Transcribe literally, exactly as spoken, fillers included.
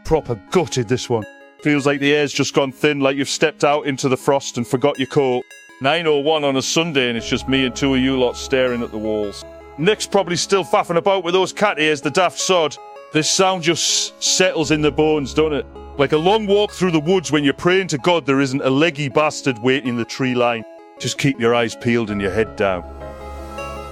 proper gutted, this one. Feels like the air's just gone thin, like you've stepped out into the frost and forgot your coat. nine oh one on a Sunday and it's just me and two of you lot staring at the walls. Nick's probably still faffing about with those cat ears, the daft sod. This sound just settles in the bones, don't it? Like a long walk through the woods when you're praying to God there isn't a leggy bastard waiting in the tree line. Just keep your eyes peeled and your head down.